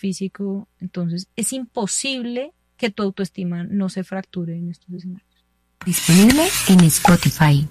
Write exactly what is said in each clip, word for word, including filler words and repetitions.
físico. Entonces es imposible que tu autoestima no se fracture en estos escenarios. Disponible en Spotify.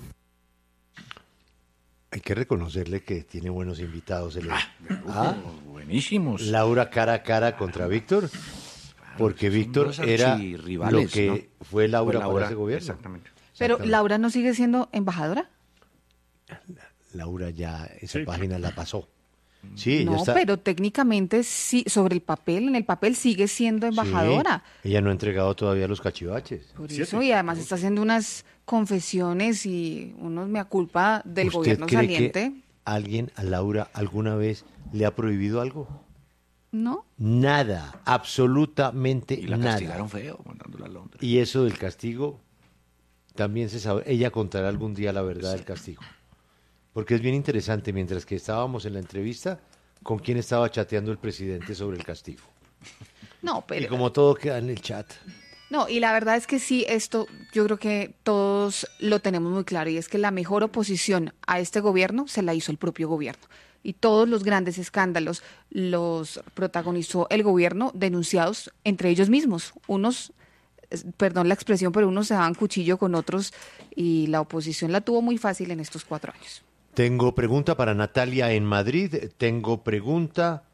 Hay que reconocerle que tiene buenos invitados. El... Ah, ¿Ah? Buenísimos. Laura cara a cara contra Víctor, porque Víctor era lo que ¿no? fue Laura, fue Laura para ese gobierno. Exactamente. Pero Laura no sigue siendo embajadora. Laura ya esa sí. página la pasó. Sí, no, está... pero técnicamente sí, sobre el papel, en el papel sigue siendo embajadora. Sí, ella no ha entregado todavía los cachivaches. Por eso, ¿Siete? Y además está haciendo unas confesiones y unos mea culpa del ¿Usted gobierno cree saliente. Que alguien a Laura alguna vez le ha prohibido algo? No. Nada, absolutamente y la nada. castigaron feo mandándola a Londres. Y eso del castigo, también se sabe, ella contará algún día la verdad sí. del castigo. Porque es bien interesante, mientras que estábamos en la entrevista, con quién estaba chateando el presidente sobre el castigo. No, pero... Y como todo queda en el chat. No, y la verdad es que sí, esto yo creo que todos lo tenemos muy claro, y es que la mejor oposición a este gobierno se la hizo el propio gobierno. Y todos los grandes escándalos los protagonizó el gobierno, denunciados entre ellos mismos. Unos, perdón la expresión, pero unos se daban cuchillo con otros, y la oposición la tuvo muy fácil en estos cuatro años. Tengo pregunta para Natalia en Madrid, tengo pregunta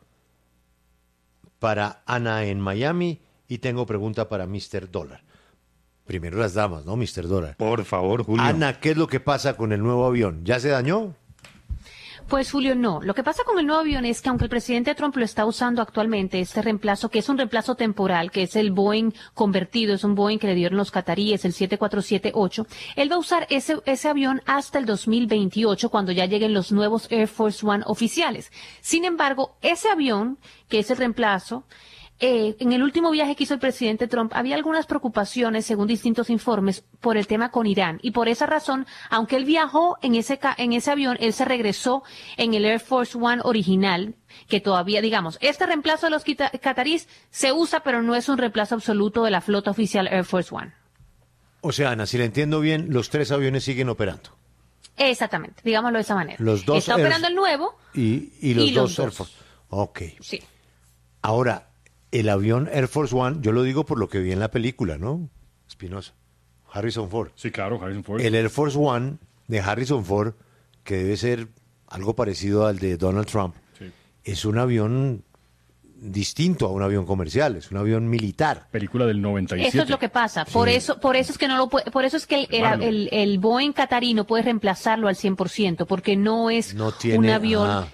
para Ana en Miami y tengo pregunta para mister Dólar. Primero las damas, ¿no, mister Dólar? Por favor, Julio. Ana, ¿qué es lo que pasa con el nuevo avión? ¿Ya se dañó? Pues, Julio, no. Lo que pasa con el nuevo avión es que aunque el presidente Trump lo está usando actualmente, este reemplazo, que es un reemplazo temporal, que es el Boeing convertido, es un Boeing que le dieron los cataríes, el siete cuatro siete ocho, él va a usar ese, ese avión hasta el dos mil veintiocho, cuando ya lleguen los nuevos Air Force One oficiales. Sin embargo, ese avión, que es el reemplazo, Eh, en el último viaje que hizo el presidente Trump había algunas preocupaciones, según distintos informes, por el tema con Irán. Y por esa razón, aunque él viajó en ese, en ese avión, él se regresó en el Air Force One original, que todavía, digamos, este reemplazo de los cataríes se usa, pero no es un reemplazo absoluto de la flota oficial Air Force One. O sea, Ana, si le entiendo bien, los tres aviones siguen operando. Exactamente, digámoslo de esa manera. Los dos Está Air... operando el nuevo y, y los y dos, los dos. Air Force. Ok. Sí. Ahora, el avión Air Force One, yo lo digo por lo que vi en la película, ¿no? Espinosa. Harrison Ford. Sí, claro, Harrison Ford. El Air Force One de Harrison Ford, que debe ser algo parecido al de Donald Trump, sí. es un avión distinto a un avión comercial, es un avión militar. Película del noventa y siete. Eso es lo que pasa. Por sí. eso, por eso es que no lo puede, por eso es que el, el, el, el Boeing catarí no puede reemplazarlo al cien por ciento, porque no es no tiene, un avión. Ah.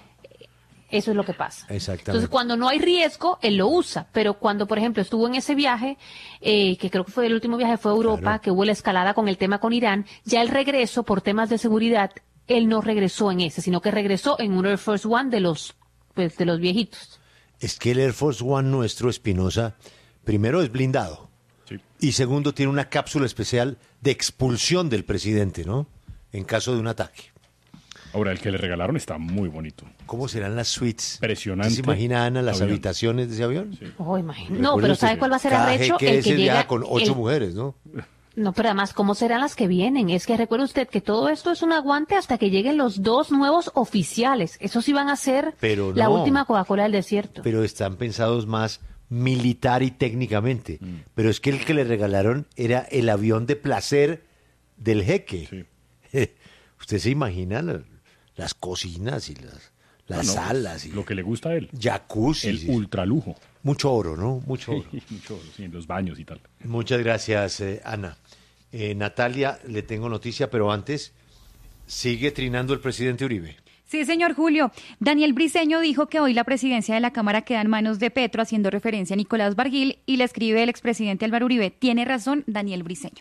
Eso es lo que pasa. Exactamente. Entonces, cuando no hay riesgo, él lo usa. Pero cuando, por ejemplo, estuvo en ese viaje, eh, que creo que fue el último viaje, fue a Europa, claro. que hubo la escalada con el tema con Irán, ya el regreso, por temas de seguridad, él no regresó en ese, sino que regresó en un Air Force One de los, pues, de los viejitos. Es que el Air Force One nuestro, Espinosa, primero es blindado. Sí. Y segundo, tiene una cápsula especial de expulsión del presidente, ¿no? En caso de un ataque. Ahora, el que le regalaron está muy bonito. ¿Cómo serán las suites? Impresionante. ¿Se imagina, Ana, las avión. habitaciones de ese avión? Sí. Oh, imagino. No, pero ¿sabe cuál va a ser el reto? El que llega con ocho el... mujeres, ¿no? No, pero además, ¿cómo serán las que vienen? Es que recuerde usted que todo esto es un aguante hasta que lleguen los dos nuevos oficiales. Esos sí van a ser pero la no, última Coca-Cola del desierto. Pero están pensados más militar y técnicamente. Mm. Pero es que el que le regalaron era el avión de placer del jeque. Sí. ¿Usted se imagina la, las cocinas y las, las no, no, salas? Y lo que le gusta a él. Jacuzzi. El ultralujo. Mucho oro, ¿no? Mucho oro. Sí, mucho oro, sí, en los baños y tal. Muchas gracias, eh, Ana. Eh, Natalia, le tengo noticia, pero antes, ¿sigue trinando el presidente Uribe? Sí, señor Julio. Daniel Briceño dijo que hoy la presidencia de la Cámara queda en manos de Petro, haciendo referencia a Nicolás Barguil, y le escribe el expresidente Álvaro Uribe. Tiene razón Daniel Briceño.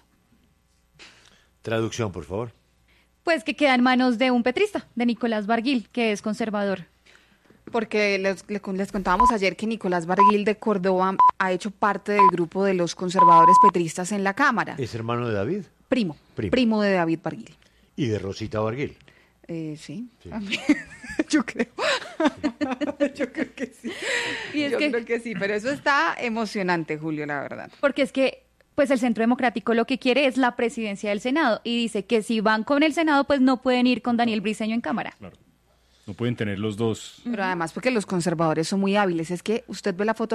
Traducción, por favor. Pues que queda en manos de un petrista, de Nicolás Barguil, que es conservador. Porque les, les contábamos ayer que Nicolás Barguil de Córdoba ha hecho parte del grupo de los conservadores petristas en la Cámara. ¿Es hermano de David? Primo, primo, primo de David Barguil. ¿Y de Rosita Barguil? Eh, sí, sí. Yo creo. Yo creo que sí. Y es Yo que... creo que sí, pero eso está emocionante, Julio, la verdad. Porque es que pues el Centro Democrático lo que quiere es la presidencia del Senado y dice que si van con el Senado, pues no pueden ir con Daniel Briceño en Cámara. Claro. No pueden tener los dos. Pero además porque los conservadores son muy hábiles. Es que usted ve la foto